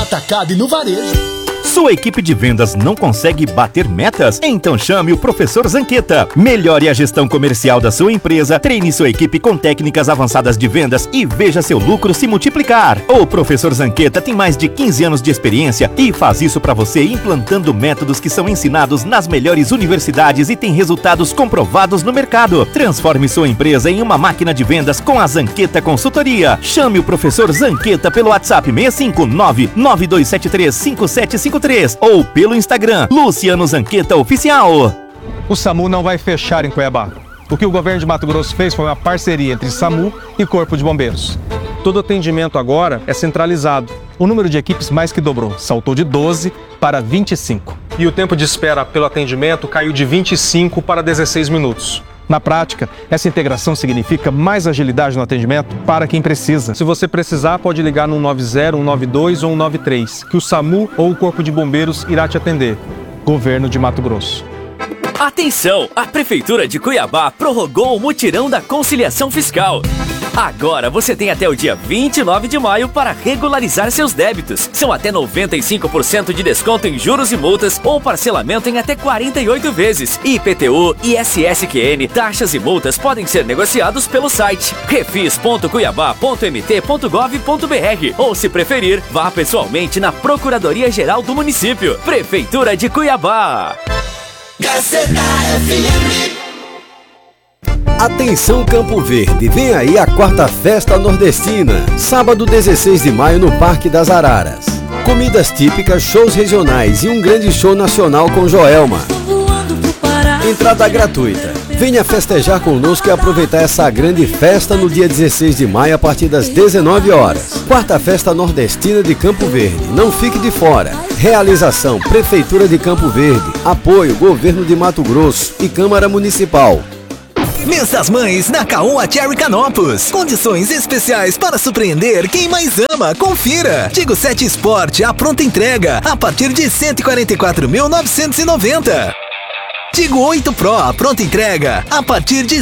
atacado e no varejo. Sua equipe de vendas não consegue bater metas? Então chame o Professor Zanqueta. Melhore a gestão comercial da sua empresa, treine sua equipe com técnicas avançadas de vendas e veja seu lucro se multiplicar. O Professor Zanqueta tem mais de 15 anos de experiência e faz isso para você implantando métodos que são ensinados nas melhores universidades e tem resultados comprovados no mercado. Transforme sua empresa em uma máquina de vendas com a Zanqueta Consultoria. Chame o Professor Zanqueta pelo WhatsApp 659-9273-5753 ou pelo Instagram Luciano Zanqueta Oficial. O SAMU não vai fechar em Cuiabá. O que o governo de Mato Grosso fez foi uma parceria entre SAMU e Corpo de Bombeiros. Todo atendimento agora é centralizado. O número de equipes mais que dobrou, saltou de 12 para 25. E o tempo de espera pelo atendimento caiu de 25 para 16 minutos. Na prática, essa integração significa mais agilidade no atendimento para quem precisa. Se você precisar, pode ligar no 90, 192 ou 193, que o SAMU ou o Corpo de Bombeiros irá te atender. Governo de Mato Grosso. Atenção! A Prefeitura de Cuiabá prorrogou o mutirão da conciliação fiscal. Agora você tem até o dia 29 de maio para regularizar seus débitos. São até 95% de desconto em juros e multas ou parcelamento em até 48 vezes. IPTU, ISSQN, taxas e multas podem ser negociados pelo site refis.cuiabá.mt.gov.br ou, se preferir, vá pessoalmente na Procuradoria-Geral do município. Prefeitura de Cuiabá. Gazeta FM. Atenção Campo Verde, vem aí a quarta festa nordestina, sábado 16 de maio no Parque das Araras. Comidas típicas, shows regionais e um grande show nacional com Joelma. Entrada gratuita. Venha festejar conosco e aproveitar essa grande festa no dia 16 de maio a partir das 19 horas. Quarta festa nordestina de Campo Verde, não fique de fora. Realização Prefeitura de Campo Verde, apoio Governo de Mato Grosso e Câmara Municipal. Mês das Mães na Caoa Cherry Canopus. Condições especiais para surpreender quem mais ama. Confira. Tigo 7 Sport, a pronta entrega, a partir de 144.990. Tigo 8 Pro, a pronta entrega, a partir de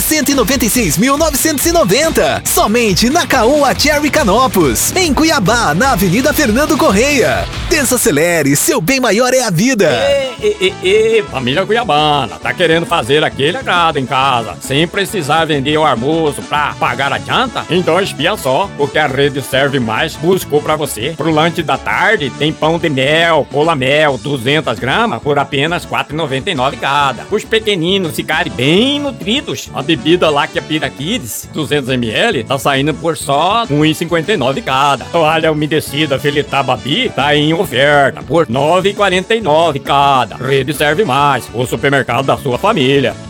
196.990. Somente na Caoa Cherry Canopus, em Cuiabá, na Avenida Fernando Correia. Desacelere, seu bem maior é a vida. Família cuiabana, tá querendo fazer aquele agrado em casa, sem precisar vender o almoço pra pagar a janta? Então espia só, porque a Rede Serve Mais buscou pra você. Pro lanche da tarde, tem pão de mel, cola-mel, 200 gramas, por apenas R$ 4,99 cada. Os pequeninos ficarem bem nutridos. A bebida Láctea Pira Kids, 200 ml, tá saindo por só R$ 1,59 cada. Toalha umedecida Felitá Babi tá em oferta por R$ 9,49 cada. Rede Serve Mais, o supermercado da sua família.